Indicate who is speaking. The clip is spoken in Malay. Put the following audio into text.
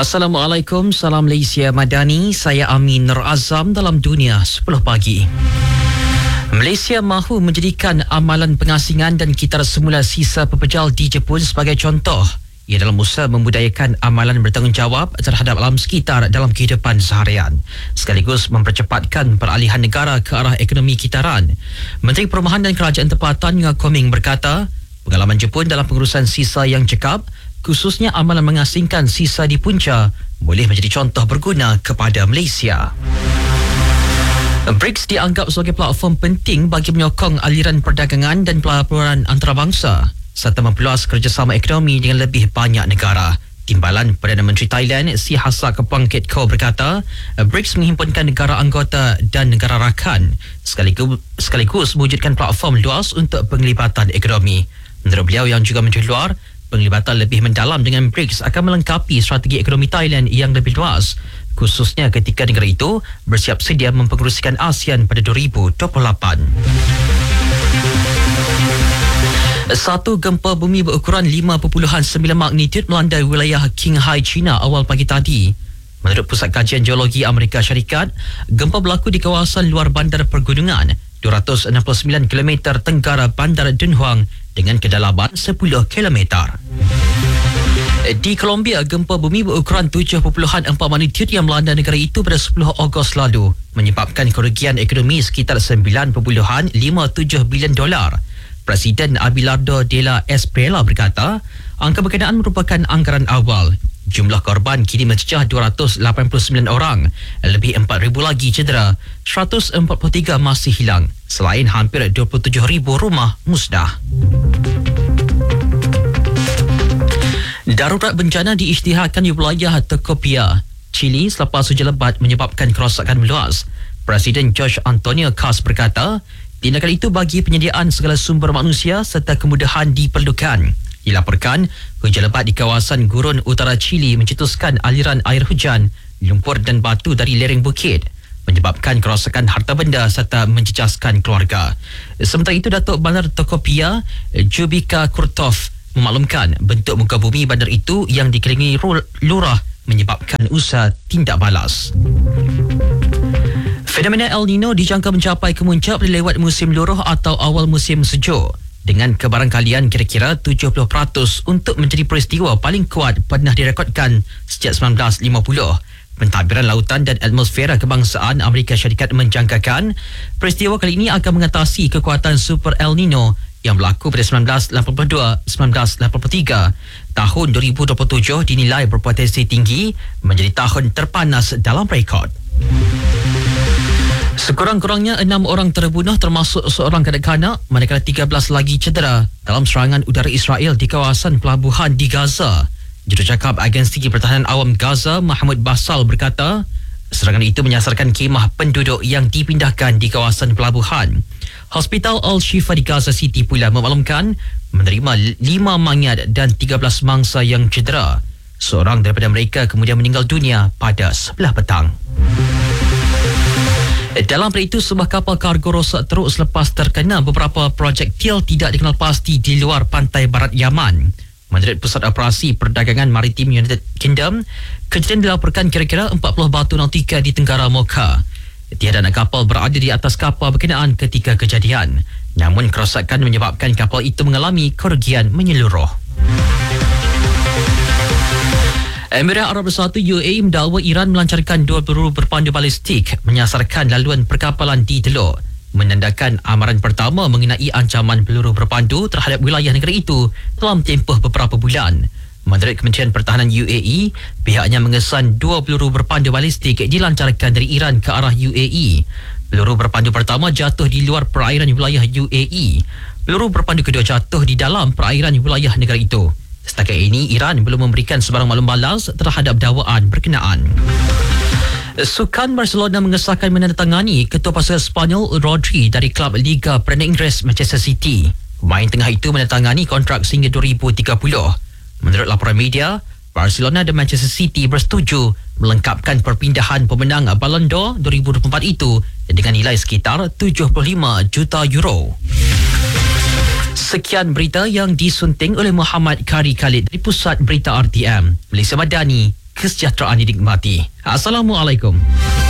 Speaker 1: Assalamualaikum, salam Malaysia Madani. Saya Amin Nur Azam dalam Dunia 10 Pagi. Malaysia mahu menjadikan amalan pengasingan dan kitar semula sisa pepejal di Jepun sebagai contoh. Ia dalam usaha membudayakan amalan bertanggungjawab terhadap alam sekitar dalam kehidupan seharian, sekaligus mempercepatkan peralihan negara ke arah ekonomi kitaran. Menteri Perumahan dan Kerajaan Tempatan Ngah Koming berkata, pengalaman Jepun dalam pengurusan sisa yang cekap, khususnya amalan mengasingkan sisa di punca, boleh menjadi contoh berguna kepada Malaysia. BRICS dianggap sebagai platform penting bagi menyokong aliran perdagangan dan pelaburan antarabangsa serta memperluas kerjasama ekonomi dengan lebih banyak negara. Timbalan Perdana Menteri Thailand Si Hasak Pangketko berkata, BRICS menghimpunkan negara anggota dan negara rakan sekaligus mewujudkan platform luas untuk penglibatan ekonomi. Menurut beliau yang juga Menteri Luar, penglibatan lebih mendalam dengan BRICS akan melengkapi strategi ekonomi Thailand yang lebih luas, khususnya ketika negara itu bersiap sedia mempengerusikan ASEAN pada 2028. Satu gempa bumi berukuran 5.9 magnitudo melandai wilayah Qinghai, China awal pagi tadi. Menurut Pusat Kajian Geologi Amerika Syarikat, gempa berlaku di kawasan luar bandar pergunungan 269 km tenggara bandar Dunhuang dengan kedalaman 10 km. Di Colombia, gempa bumi berukuran 7.4 magnitudo yang melanda negara itu pada 10 Ogos lalu menyebabkan kerugian ekonomi sekitar 9.57 bilion dolar. Presiden Abelardo de la Espriella berkata, angka berkenaan merupakan anggaran awal. Jumlah korban kini mencecah 289 orang, lebih 4,000 lagi cedera, 143 masih hilang, selain hampir 27,000 rumah musnah. Darurat bencana diisytiharkan di wilayah Tocopilla, Chile selepas hujan lebat menyebabkan kerosakan meluas. Presiden Jorge Antonio Cas berkata, tindakan itu bagi penyediaan segala sumber manusia serta kemudahan diperlukan. Dilaporkan, hujan lebat di kawasan gurun utara Chile mencetuskan aliran air hujan, lumpur dan batu dari lereng bukit, menyebabkan kerosakan harta benda serta menjejaskan keluarga. Sementara itu, Datuk Bandar Tocopilla, Jubika Kurtov, memaklumkan bentuk muka bumi bandar itu yang dikelilingi lurah menyebabkan usaha tindak balas. Fenomena El Nino dijangka mencapai kemuncak pada lewat musim luruh atau awal musim sejuk, dengan kebarangkalian kira-kira 70% untuk menjadi peristiwa paling kuat pernah direkodkan sejak 1950. Pentadbiran Lautan dan Atmosfera Kebangsaan Amerika Syarikat menjangkakan peristiwa kali ini akan mengatasi kekuatan Super El Nino yang berlaku pada 1982-1983. Tahun 2027 dinilai berpotensi tinggi menjadi tahun terpanas dalam rekod. Sekurang-kurangnya 6 orang terbunuh termasuk seorang kanak-kanak, manakala 13 lagi cedera dalam serangan udara Israel di kawasan pelabuhan di Gaza. Jurucakap Agensi Pertahanan Awam Gaza, Mahmud Basal berkata, serangan itu menyasarkan khemah penduduk yang dipindahkan di kawasan pelabuhan. Hospital Al-Shifa di Gaza City pula memaklumkan menerima 5 mayat dan 13 mangsa yang cedera. Seorang daripada mereka kemudian meninggal dunia pada 11 petang. Dalam perkara itu, sebuah kapal kargo rosak teruk selepas terkena beberapa projektil tidak dikenal pasti di luar pantai barat Yaman. Menurut Pusat Operasi Perdagangan Maritim United Kingdom, kejadian dilaporkan kira-kira 40 batu nautika di Tenggara Mocha. Tiada anak kapal berada di atas kapal berkenaan ketika kejadian. Namun kerosakan menyebabkan kapal itu mengalami kerugian menyeluruh. Emirat Arab Bersatu UAE mendakwa Iran melancarkan 2 peluru berpandu balistik menyasarkan laluan perkapalan di Teluk, menandakan amaran pertama mengenai ancaman peluru berpandu terhadap wilayah negara itu dalam tempoh beberapa bulan. Menurut Kementerian Pertahanan UAE, pihaknya mengesan 2 peluru berpandu balistik dilancarkan dari Iran ke arah UAE. Peluru berpandu pertama jatuh di luar perairan wilayah UAE. Peluru berpandu kedua jatuh di dalam perairan wilayah negara itu. Setakat ini, Iran belum memberikan sebarang maklum balas terhadap dakwaan berkenaan. Sukan Barcelona mengesahkan menandatangani ketua pasukan Spanyol Rodri dari klub Liga Perdana Inggeris Manchester City. Pemain tengah itu menandatangani kontrak sehingga 2030. Menurut laporan media, Barcelona dan Manchester City bersetuju melengkapkan perpindahan pemenang Ballon d'Or 2024 itu dengan nilai sekitar 75 juta euro. Sekian berita yang disunting oleh Muhammad Kari Khalid dari Pusat Berita RTM Malaysia Madani. kesejahteraan dinikmati. Assalamualaikum.